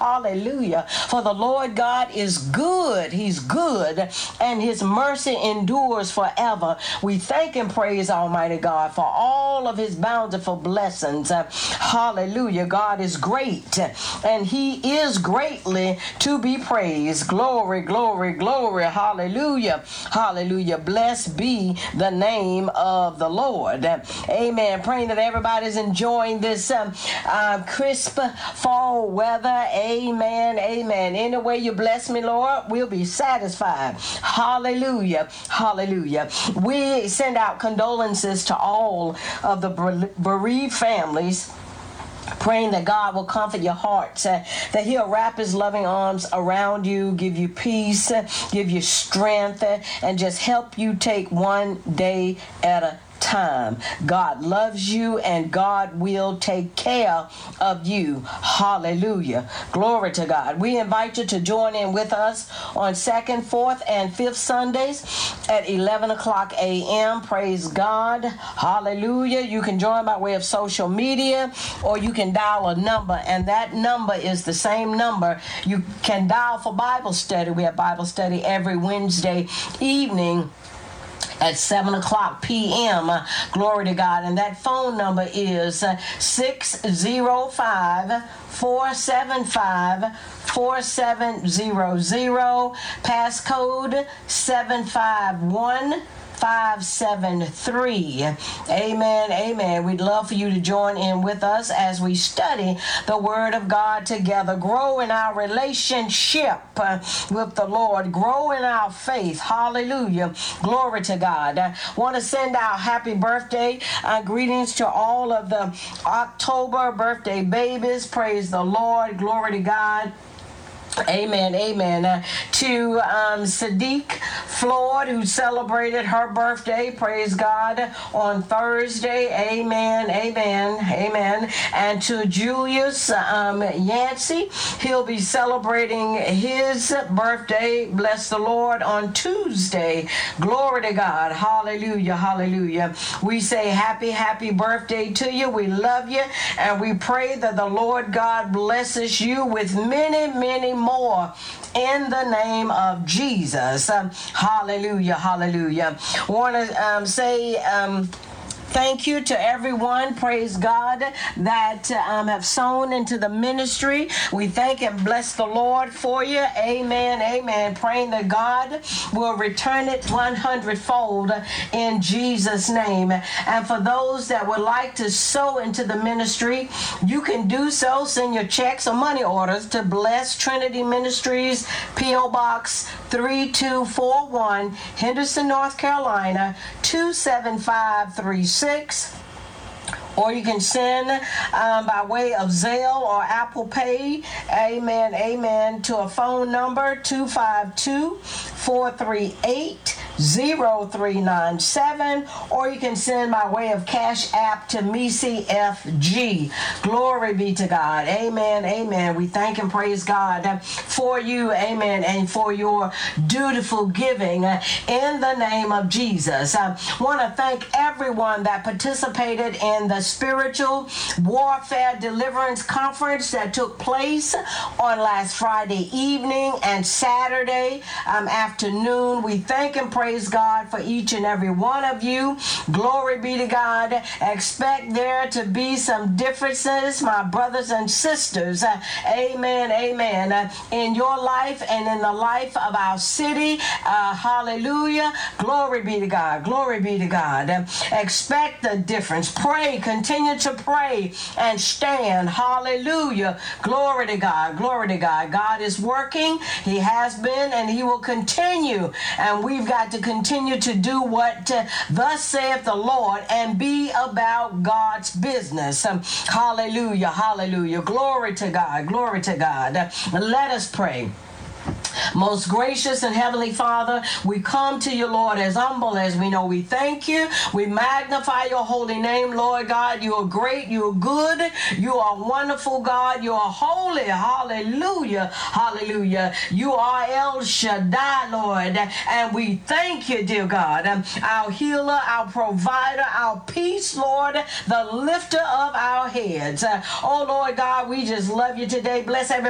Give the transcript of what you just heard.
Hallelujah. For the Lord God is good. He's good, and his mercy endures forever. We thank and praise Almighty God for all of his bountiful blessings. Hallelujah. God is great, and he is greatly to be praised. Glory, glory, glory. Hallelujah. Hallelujah. Blessed be the name of the Lord. Amen. Praying that everybody's enjoying this crisp fall weather. Amen. Amen. Any way you bless me, Lord, we'll be satisfied. Hallelujah. Hallelujah. We send out condolences to all of the bereaved families, praying that God will comfort your hearts, that he'll wrap his loving arms around you, give you peace, give you strength, and just help you take one day at a time. God loves you, and God will take care of you. Hallelujah. Glory to God. We invite you to join in with us on 2nd, 4th, and 5th Sundays at 11 o'clock a.m. Praise God. Hallelujah. You can join by way of social media, or you can dial a number, and that number is the same number you can dial for Bible study. We have Bible study every Wednesday evening at 7 o'clock p.m. Glory to God. And that phone number is 605-475-4700, passcode 751-573. Amen. Amen. We'd love for you to join in with us as we study the Word of God together. Grow in our relationship with the Lord. Grow in our faith. Hallelujah. Glory to God. I want to send out happy birthday greetings to all of the October birthday babies. Praise the Lord. Glory to God. Amen, amen. To Sadiq Floyd, who celebrated her birthday, praise God, on Thursday. Amen, amen, amen. And to Julius Yancey, he'll be celebrating his birthday, bless the Lord, on Tuesday. Glory to God. Hallelujah, hallelujah. We say happy, happy birthday to you. We love you, and we pray that the Lord God blesses you with many, many more in the name of Jesus. Hallelujah, hallelujah. Want to say thank you to everyone, praise God, that have sown into the ministry. We thank and bless the Lord for you. Amen, amen. Praying that God will return it 100-fold in Jesus' name. And for those that would like to sow into the ministry, you can do so. Send your checks or money orders to Blessed Trinity Ministries, P.O. Box 3241, Henderson, North Carolina, 27536. Or you can send by way of Zelle or Apple Pay, amen, amen, to a phone number 252-438-0397, or you can send by way of Cash App to MeCFG. Glory be to God. Amen, amen. We thank and praise God for you, amen, and for your dutiful giving in the name of Jesus. I want to thank everyone that participated in the Spiritual Warfare Deliverance Conference that took place on last Friday evening and Saturday afternoon. We thank and praise God for each and every one of you. Glory be to God. Expect there to be some differences, my brothers and sisters. Amen, amen. In your life and in the life of our city. Hallelujah. Glory be to God. Glory be to God. Expect the difference. Pray. Continue to pray and stand. Hallelujah. Glory to God. Glory to God. God is working. He has been, and he will continue. And we've got to continue to do what thus saith the Lord and be about God's business. Hallelujah. Hallelujah. Glory to God. Glory to God. Let us pray. Most gracious and heavenly Father, we come to you, Lord, as humble as we know. We thank you. We magnify your holy name, Lord God. You are great. You are good. You are wonderful, God. You are holy. Hallelujah. Hallelujah. You are El Shaddai, Lord. And we thank you, dear God. Our healer, our provider, our peace, Lord, the lifter of our heads. Oh, Lord God, we just love you today. Bless every